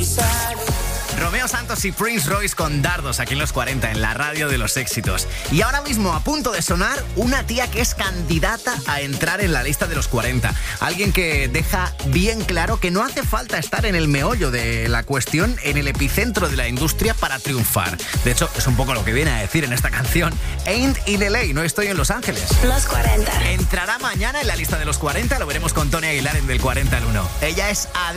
Romeo Santos y Prince Royce con Dardos aquí en los 40, en la radio de los éxitos. Y ahora mismo a punto de sonar una tía que es candidata a entrar en la lista de los 40. Alguien que deja bien claro que no hace falta estar en el meollo de la cuestión, en el epicentro de la industria para triunfar. De hecho, es un poco lo que viene a decir en esta canción. Ain't in LA, no estoy en Los Ángeles. Los 40. Entrará mañana en la lista de los 40, lo veremos con Tony Aguilar en Del 40 al 1. Ella es Adele.